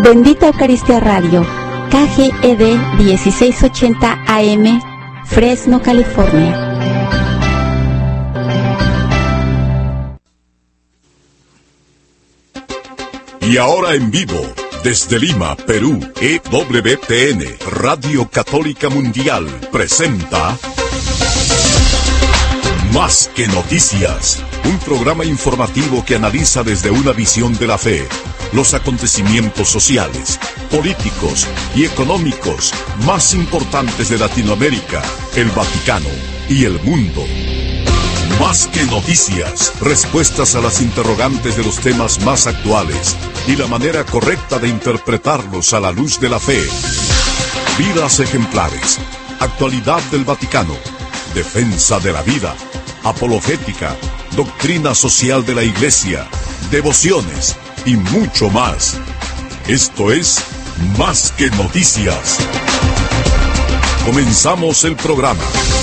Bendita Eucaristía Radio, KGED 1680 AM, Fresno, California. Y ahora en vivo, desde Lima, Perú, EWTN, Radio Católica Mundial, presenta Más que Noticias, un programa informativo que analiza desde una visión de la fe los acontecimientos sociales, políticos y económicos más importantes de Latinoamérica, el Vaticano y el mundo. Más que noticias, respuestas a las interrogantes de los temas más actuales y la manera correcta de interpretarlos a la luz de la fe. Vidas ejemplares, actualidad del Vaticano, defensa de la vida, apologética, doctrina social de la Iglesia, devociones y mucho más. Esto es Más que Noticias. Comenzamos el programa.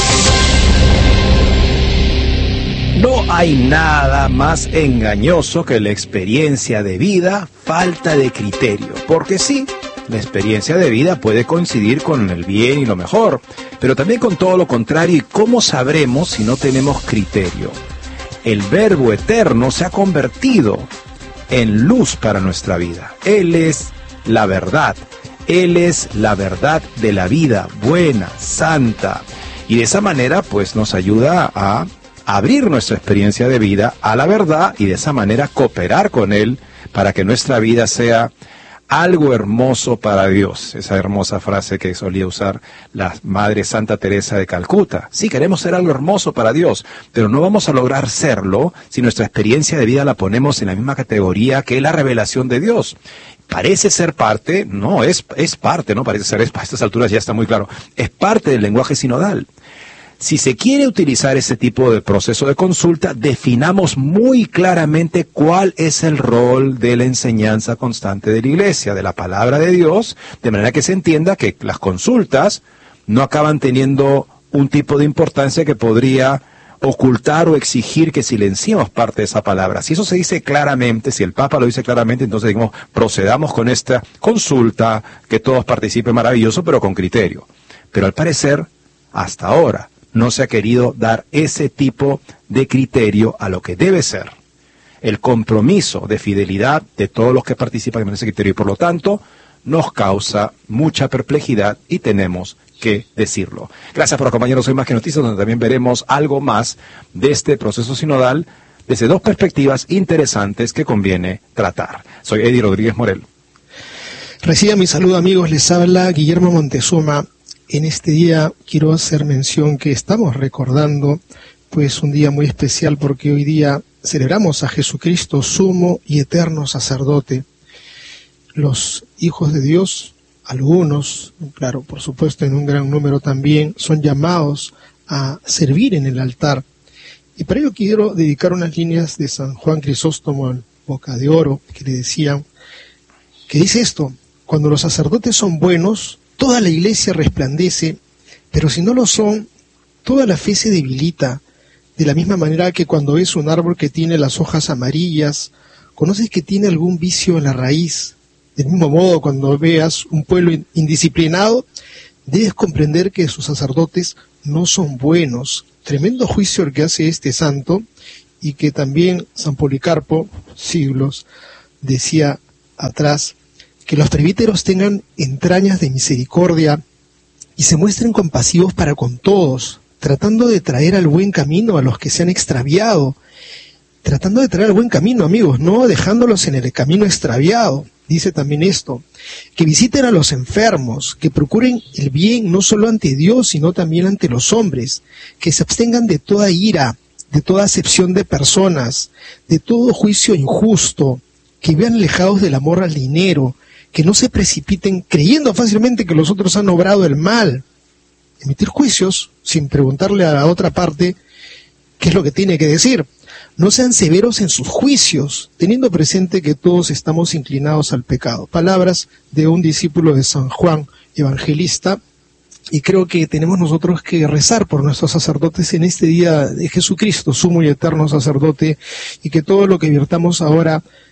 No hay nada más engañoso que la experiencia de vida, falta de criterio. Porque sí, la experiencia de vida puede coincidir con el bien y lo mejor, pero también con todo lo contrario. ¿Y cómo sabremos si no tenemos criterio? El Verbo eterno se ha convertido en luz para nuestra vida. Él es la verdad. Él es la verdad de la vida, buena, santa. Y de esa manera, pues, nos ayuda a abrir nuestra experiencia de vida a la verdad y de esa manera cooperar con Él para que nuestra vida sea algo hermoso para Dios. Esa hermosa frase que solía usar la Madre Santa Teresa de Calcuta. Sí, queremos ser algo hermoso para Dios, pero no vamos a lograr serlo si nuestra experiencia de vida la ponemos en la misma categoría que la revelación de Dios. Parece ser parte, no, es parte, no parece ser, a estas alturas ya está muy claro, es parte del lenguaje sinodal. Si se quiere utilizar ese tipo de proceso de consulta, definamos muy claramente cuál es el rol de la enseñanza constante de la Iglesia, de la palabra de Dios, de manera que se entienda que las consultas no acaban teniendo un tipo de importancia que podría ocultar o exigir que silenciemos parte de esa palabra. Si eso se dice claramente, si el Papa lo dice claramente, entonces digamos, procedamos con esta consulta, que todos participen, maravilloso, pero con criterio. Pero al parecer, hasta ahora, no se ha querido dar ese tipo de criterio a lo que debe ser el compromiso de fidelidad de todos los que participan en ese criterio, y por lo tanto nos causa mucha perplejidad y tenemos que decirlo. Gracias por acompañarnos hoy Más que Noticias, donde también veremos algo más de este proceso sinodal desde dos perspectivas interesantes que conviene tratar. Soy Eddie Rodríguez Morel. Reciba mi saludo, amigos, les habla Guillermo Montezuma. En este día quiero hacer mención que estamos recordando pues un día muy especial, porque hoy día celebramos a Jesucristo, sumo y eterno sacerdote. Los hijos de Dios, algunos, claro, por supuesto en un gran número también, son llamados a servir en el altar. Y para ello quiero dedicar unas líneas de San Juan Crisóstomo, en Boca de Oro, que le decían, que dice esto: cuando los sacerdotes son buenos, toda la iglesia resplandece, pero si no lo son, toda la fe se debilita. De la misma manera que cuando ves un árbol que tiene las hojas amarillas, conoces que tiene algún vicio en la raíz. Del mismo modo, cuando veas un pueblo indisciplinado, debes comprender que sus sacerdotes no son buenos. Tremendo juicio el que hace este santo, y que también San Policarpo, siglos, decía atrás, que los presbíteros tengan entrañas de misericordia y se muestren compasivos para con todos, tratando de traer al buen camino a los que se han extraviado, tratando de traer al buen camino, amigos, no dejándolos en el camino extraviado. Dice también esto, que visiten a los enfermos, que procuren el bien no solo ante Dios, sino también ante los hombres, que se abstengan de toda ira, de toda acepción de personas, de todo juicio injusto, que vivan alejados del amor al dinero, que no se precipiten creyendo fácilmente que los otros han obrado el mal. Emitir juicios sin preguntarle a la otra parte qué es lo que tiene que decir. No sean severos en sus juicios, teniendo presente que todos estamos inclinados al pecado. Palabras de un discípulo de San Juan Evangelista, y creo que tenemos nosotros que rezar por nuestros sacerdotes en este día de Jesucristo, sumo y eterno sacerdote, y que todo lo que virtamos ahora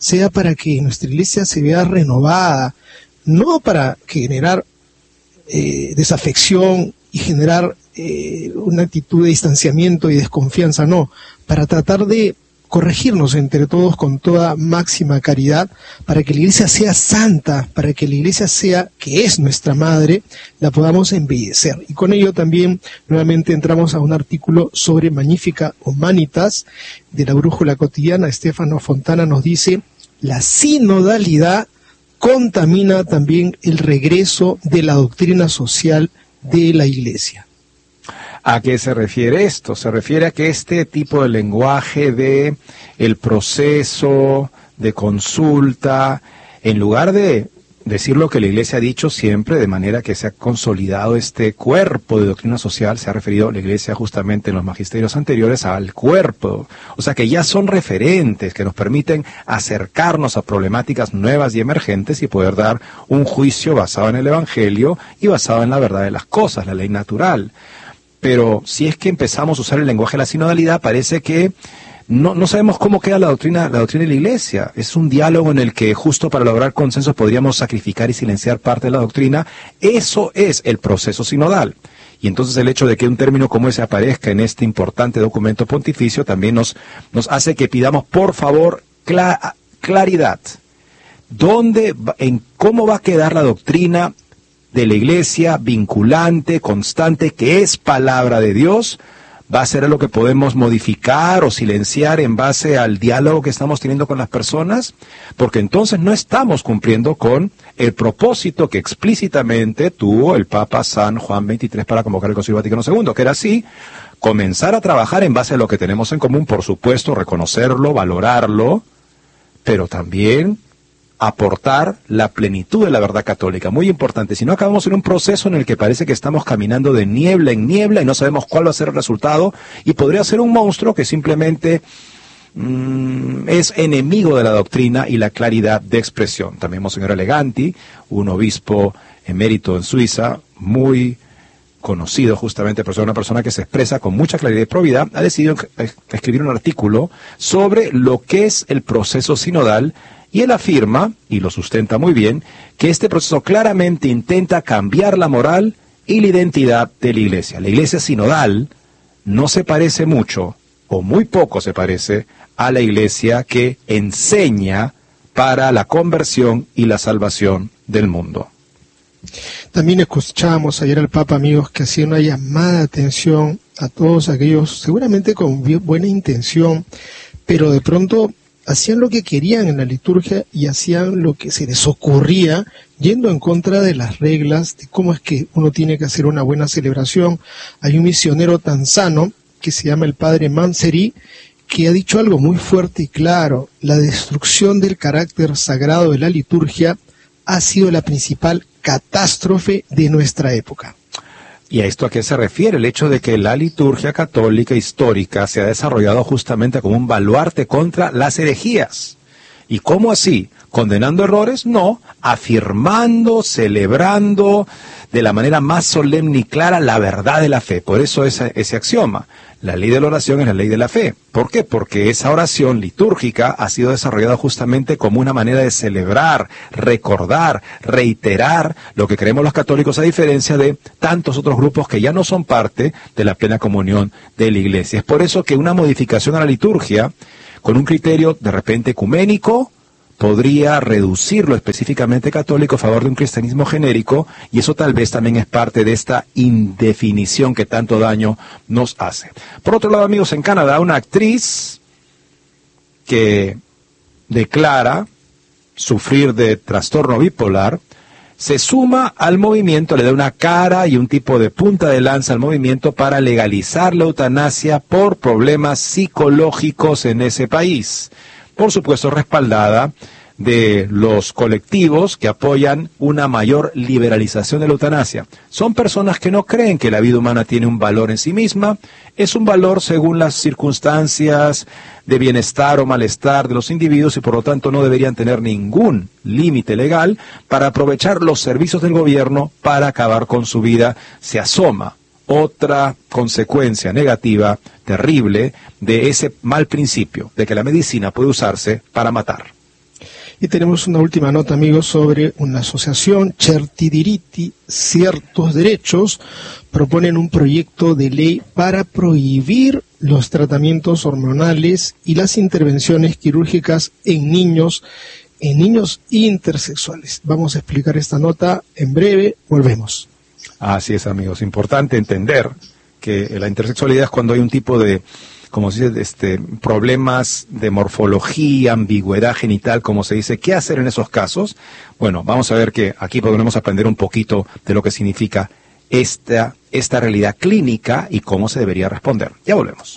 sea para que nuestra iglesia se vea renovada, no para generar desafección y generar una actitud de distanciamiento y desconfianza, no, para tratar de corregirnos entre todos con toda máxima caridad, para que la iglesia sea santa, para que la iglesia sea, que es nuestra madre, la podamos embellecer. Y con ello también nuevamente entramos a un artículo sobre Magnificat Humanitas de la Brújula Cotidiana. Stefano Fontana nos dice: la sinodalidad contamina también el regreso de la doctrina social de la iglesia. ¿A qué se refiere esto? Se refiere a que este tipo de lenguaje de el proceso, de consulta, en lugar de decir lo que la Iglesia ha dicho siempre, de manera que se ha consolidado este cuerpo de doctrina social, se ha referido la Iglesia justamente en los magisterios anteriores al cuerpo, o sea que ya son referentes que nos permiten acercarnos a problemáticas nuevas y emergentes y poder dar un juicio basado en el Evangelio y basado en la verdad de las cosas, la ley natural. Pero si es que empezamos a usar el lenguaje de la sinodalidad, parece que no sabemos cómo queda la doctrina de la Iglesia. Es un diálogo en el que justo para lograr consensos podríamos sacrificar y silenciar parte de la doctrina. Eso es el proceso sinodal. Y entonces el hecho de que un término como ese aparezca en este importante documento pontificio también nos hace que pidamos, por favor, claridad. ¿Cómo va a quedar la doctrina de la Iglesia vinculante, constante, que es palabra de Dios? ¿Va a ser lo que podemos modificar o silenciar en base al diálogo que estamos teniendo con las personas? Porque entonces no estamos cumpliendo con el propósito que explícitamente tuvo el Papa San Juan XXIII para convocar el Concilio Vaticano II, que era así: comenzar a trabajar en base a lo que tenemos en común, por supuesto, reconocerlo, valorarlo, pero también aportar la plenitud de la verdad católica. Muy importante, si no acabamos en un proceso en el que parece que estamos caminando de niebla en niebla y no sabemos cuál va a ser el resultado, y podría ser un monstruo que simplemente es enemigo de la doctrina y la claridad de expresión. También Monseñor Eleganti, un obispo emérito en Suiza, muy conocido justamente por ser una persona que se expresa con mucha claridad y probidad, ha decidido escribir un artículo sobre lo que es el proceso sinodal. Y él afirma, y lo sustenta muy bien, que este proceso claramente intenta cambiar la moral y la identidad de la Iglesia. La Iglesia sinodal no se parece mucho, o muy poco se parece, a la Iglesia que enseña para la conversión y la salvación del mundo. También escuchábamos ayer al Papa, amigos, que hacía una llamada de atención a todos aquellos, seguramente con buena intención, pero de pronto hacían lo que querían en la liturgia y hacían lo que se les ocurría, yendo en contra de las reglas de cómo es que uno tiene que hacer una buena celebración. Hay un misionero tanzano que se llama el padre Manseri, que ha dicho algo muy fuerte y claro: la destrucción del carácter sagrado de la liturgia ha sido la principal catástrofe de nuestra época. ¿Y a esto a qué se refiere? El hecho de que la liturgia católica histórica se ha desarrollado justamente como un baluarte contra las herejías. ¿Y cómo así? ¿Condenando errores? No, afirmando, celebrando de la manera más solemne y clara la verdad de la fe. Por eso ese axioma: la ley de la oración es la ley de la fe. ¿Por qué? Porque esa oración litúrgica ha sido desarrollada justamente como una manera de celebrar, recordar, reiterar lo que creemos los católicos, a diferencia de tantos otros grupos que ya no son parte de la plena comunión de la Iglesia. Es por eso que una modificación a la liturgia, con un criterio de repente ecuménico, podría reducirlo específicamente católico a favor de un cristianismo genérico, y eso tal vez también es parte de esta indefinición que tanto daño nos hace. Por otro lado, amigos, en Canadá, una actriz que declara sufrir de trastorno bipolar se suma al movimiento, le da una cara y un tipo de punta de lanza al movimiento para legalizar la eutanasia por problemas psicológicos en ese país. Por supuesto, respaldada de los colectivos que apoyan una mayor liberalización de la eutanasia. Son personas que no creen que la vida humana tiene un valor en sí misma, es un valor según las circunstancias de bienestar o malestar de los individuos, y por lo tanto no deberían tener ningún límite legal para aprovechar los servicios del gobierno para acabar con su vida. Se asoma otra consecuencia negativa, terrible, de ese mal principio, de que la medicina puede usarse para matar. Y tenemos una última nota, amigos, sobre una asociación, Certidiriti, Ciertos Derechos, proponen un proyecto de ley para prohibir los tratamientos hormonales y las intervenciones quirúrgicas en niños intersexuales. Vamos a explicar esta nota en breve, volvemos. Así es, amigos, importante entender que la intersexualidad es cuando hay un tipo de, como se dice, problemas de morfología, ambigüedad genital, como se dice. ¿Qué hacer en esos casos? Bueno, vamos a ver que aquí podremos aprender un poquito de lo que significa esta realidad clínica y cómo se debería responder. Ya volvemos.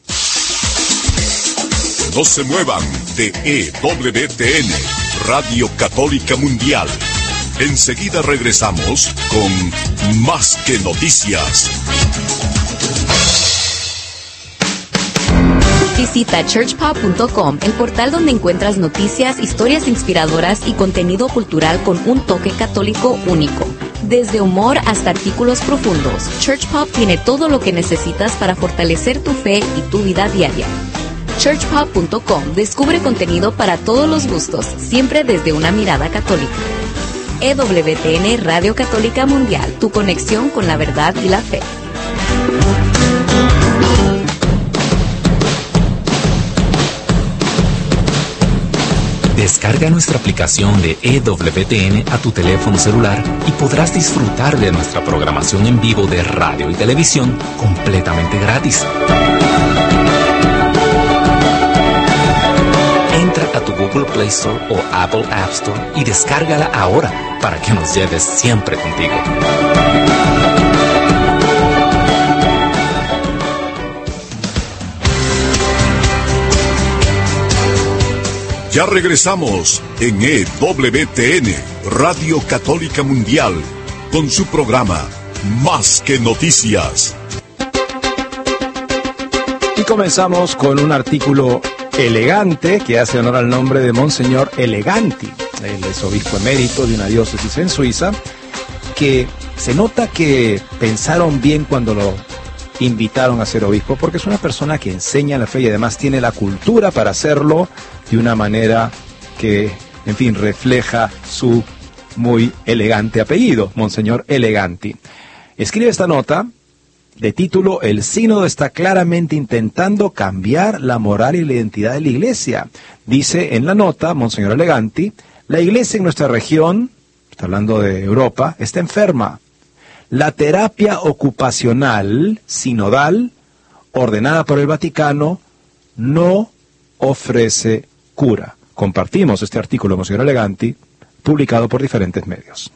No se muevan de EWTN, Radio Católica Mundial. Enseguida regresamos con Más que Noticias. Visita churchpop.com, el portal donde encuentras noticias, historias inspiradoras y contenido cultural con un toque católico único. Desde humor hasta artículos profundos, Churchpop tiene todo lo que necesitas para fortalecer tu fe y tu vida diaria. churchpop.com descubre contenido para todos los gustos, siempre desde una mirada católica. EWTN Radio Católica Mundial, tu conexión con la verdad y la fe. Descarga nuestra aplicación de EWTN a tu teléfono celular y podrás disfrutar de nuestra programación en vivo de radio y televisión completamente gratis. Entra a tu Google Play Store o Apple App Store y descárgala ahora para que nos lleves siempre contigo. Ya regresamos en EWTN, Radio Católica Mundial, con su programa Más que Noticias. Y comenzamos con un artículo elegante que hace honor al nombre de Monseñor Eleganti. Él es obispo emérito de una diócesis en Suiza, que se nota que pensaron bien cuando lo invitaron a ser obispo, porque es una persona que enseña la fe y además tiene la cultura para hacerlo de una manera que, en fin, refleja su muy elegante apellido, Monseñor Eleganti. Escribe esta nota de título: El sínodo está claramente intentando cambiar la moral y la identidad de la Iglesia. Dice en la nota, Monseñor Eleganti, la Iglesia en nuestra región, está hablando de Europa, está enferma. La terapia ocupacional sinodal, ordenada por el Vaticano, no ofrece cura. Compartimos este artículo, Monseñor Eleganti, publicado por diferentes medios.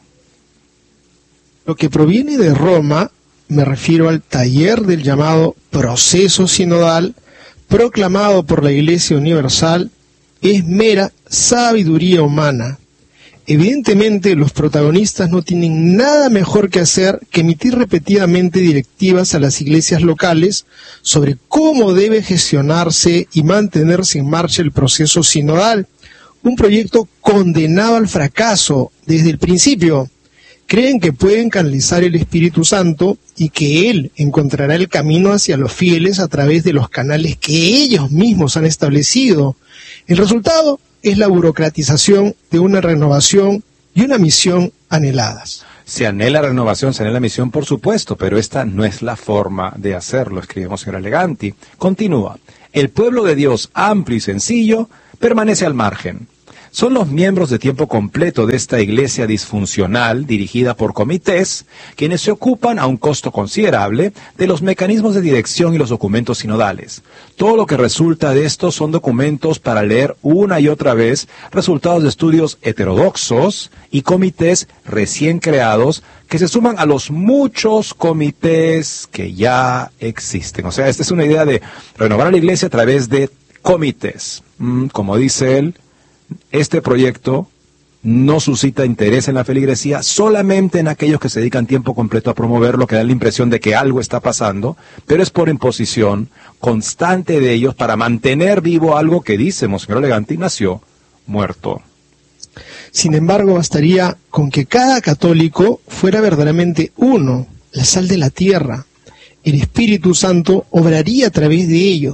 Lo que proviene de Roma, me refiero al taller del llamado proceso sinodal, proclamado por la Iglesia Universal, es mera sabiduría humana. Evidentemente, los protagonistas no tienen nada mejor que hacer que emitir repetidamente directivas a las iglesias locales sobre cómo debe gestionarse y mantenerse en marcha el proceso sinodal, un proyecto condenado al fracaso desde el principio. Creen que pueden canalizar el Espíritu Santo y que Él encontrará el camino hacia los fieles a través de los canales que ellos mismos han establecido. El resultado es la burocratización de una renovación y una misión anheladas. Se anhela renovación, se anhela misión, por supuesto, pero esta no es la forma de hacerlo, escribe Monseñor Eleganti. Continúa: el pueblo de Dios, amplio y sencillo, permanece al margen. Son los miembros de tiempo completo de esta iglesia disfuncional, dirigida por comités, quienes se ocupan a un costo considerable de los mecanismos de dirección y los documentos sinodales. Todo lo que resulta de esto son documentos para leer una y otra vez, resultados de estudios heterodoxos y comités recién creados que se suman a los muchos comités que ya existen. O sea, esta es una idea de renovar a la iglesia a través de comités. Como dice él, este proyecto no suscita interés en la feligresía, solamente en aquellos que se dedican tiempo completo a promoverlo, que dan la impresión de que algo está pasando, pero es por imposición constante de ellos para mantener vivo algo que, dice Monseñor Eleganti, nació muerto. Sin embargo, bastaría con que cada católico fuera verdaderamente uno, la sal de la tierra. El Espíritu Santo obraría a través de ellos.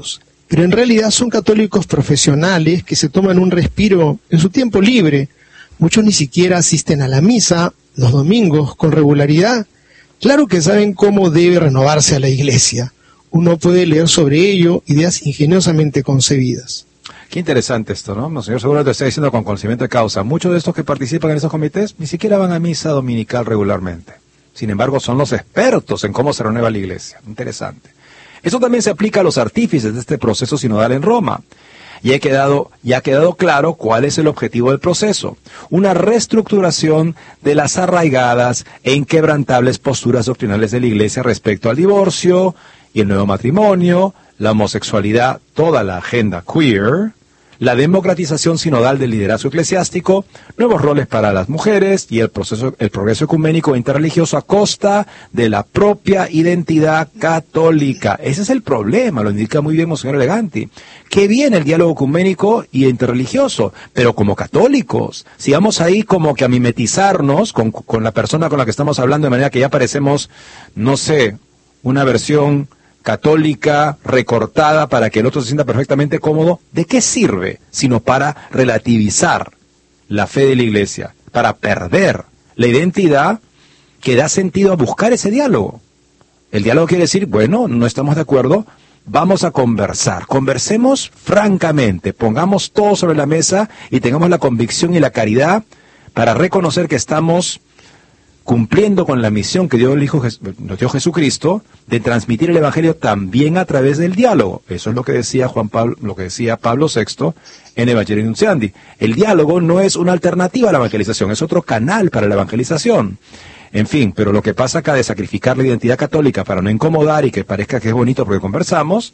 pero en realidad son católicos profesionales que se toman un respiro en su tiempo libre. Muchos ni siquiera asisten a la misa los domingos con regularidad. Claro que saben cómo debe renovarse a la iglesia. Uno puede leer sobre ello ideas ingeniosamente concebidas. Qué interesante esto, ¿no? Monseñor seguro te está diciendo con conocimiento de causa. Muchos de estos que participan en esos comités ni siquiera van a misa dominical regularmente. Sin embargo, son los expertos en cómo se renueva la iglesia. Interesante. Eso también se aplica a los artífices de este proceso sinodal en Roma. Ya ha quedado claro cuál es el objetivo del proceso. Una reestructuración de las arraigadas e inquebrantables posturas doctrinales de la iglesia respecto al divorcio y el nuevo matrimonio, la homosexualidad, toda la agenda queer, la democratización sinodal del liderazgo eclesiástico, nuevos roles para las mujeres y el progreso ecuménico e interreligioso a costa de la propia identidad católica. Ese es el problema, lo indica muy bien Monseñor Eleganti. Qué bien el diálogo ecuménico y interreligioso, pero como católicos, si vamos ahí como que a mimetizarnos con la persona con la que estamos hablando de manera que ya parecemos, no sé, una versión católica recortada para que el otro se sienta perfectamente cómodo, ¿de qué sirve? Sino para relativizar la fe de la iglesia, para perder la identidad que da sentido a buscar ese diálogo. El diálogo quiere decir, bueno, no estamos de acuerdo, vamos a conversar, conversemos francamente, pongamos todo sobre la mesa y tengamos la convicción y la caridad para reconocer que estamos cumpliendo con la misión que nos dio Jesucristo de transmitir el Evangelio también a través del diálogo. Eso es lo que decía Pablo VI en Evangelii Nuntiandi. El diálogo no es una alternativa a la evangelización, es otro canal para la evangelización. En fin, pero lo que pasa acá de sacrificar la identidad católica para no incomodar y que parezca que es bonito porque conversamos,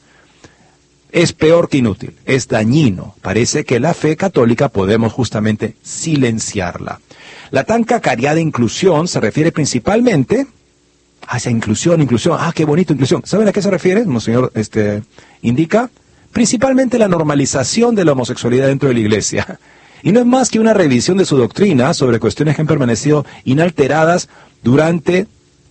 es peor que inútil, es dañino. Parece que la fe católica podemos justamente silenciarla. La tan cacareada inclusión se refiere principalmente a esa inclusión, qué bonito inclusión. ¿Saben a qué se refiere? Monseñor indica, principalmente la normalización de la homosexualidad dentro de la iglesia. Y no es más que una revisión de su doctrina sobre cuestiones que han permanecido inalteradas durante,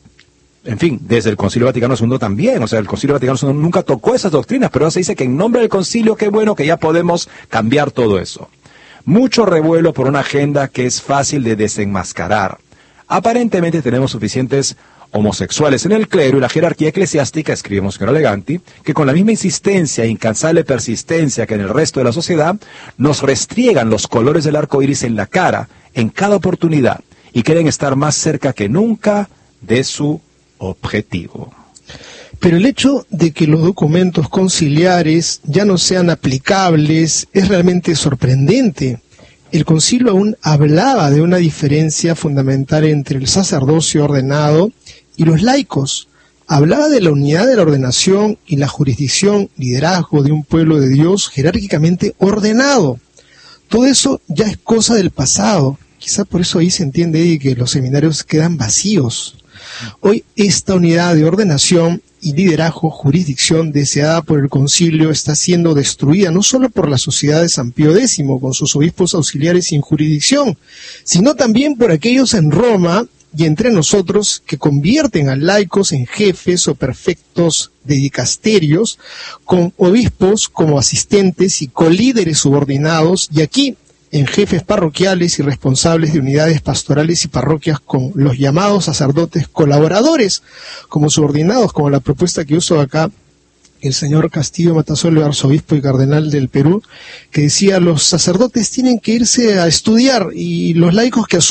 en fin, desde el Concilio Vaticano II también. O sea, el Concilio Vaticano II nunca tocó esas doctrinas, pero ahora se dice que en nombre del concilio, qué bueno que ya podemos cambiar todo eso. Mucho revuelo por una agenda que es fácil de desenmascarar. Aparentemente tenemos suficientes homosexuales en el clero y la jerarquía eclesiástica, escribe Monseñor Eleganti, que con la misma insistencia e incansable persistencia que en el resto de la sociedad, nos restriegan los colores del arco iris en la cara en cada oportunidad y quieren estar más cerca que nunca de su objetivo. Pero el hecho de que los documentos conciliares ya no sean aplicables es realmente sorprendente. El concilio aún hablaba de una diferencia fundamental entre el sacerdocio ordenado y los laicos. Hablaba de la unidad de la ordenación y la jurisdicción, liderazgo de un pueblo de Dios jerárquicamente ordenado. Todo eso ya es cosa del pasado. Quizá por eso ahí se entiende, Eddie, que los seminarios quedan vacíos. Hoy esta unidad de ordenación y liderazgo, jurisdicción deseada por el concilio está siendo destruida no solo por la sociedad de San Pío X con sus obispos auxiliares sin jurisdicción, sino también por aquellos en Roma y entre nosotros que convierten a laicos en jefes o prefectos de dicasterios, con obispos como asistentes y colíderes subordinados, y aquí en jefes parroquiales y responsables de unidades pastorales y parroquias con los llamados sacerdotes colaboradores como subordinados, como la propuesta que usó acá el señor Castillo Matasola, arzobispo y cardenal del Perú, que decía los sacerdotes tienen que irse a estudiar y los laicos que